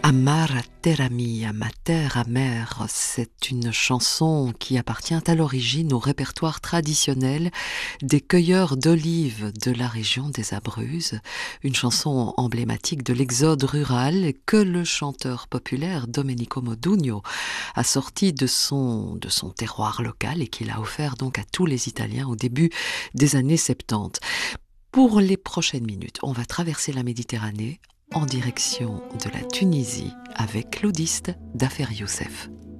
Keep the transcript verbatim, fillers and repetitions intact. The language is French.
Amara terra mia, ma terre amère, c'est une chanson qui appartient à l'origine au répertoire traditionnel des cueilleurs d'olives de la région des Abruzzes, une chanson emblématique de l'exode rural que le chanteur populaire Domenico Modugno a sorti de son, de son terroir local et qu'il a offert donc à tous les Italiens au début des années soixante-dix. Pour les prochaines minutes, on va traverser la Méditerranée en direction de la Tunisie avec l'oudiste Dafer Youssef.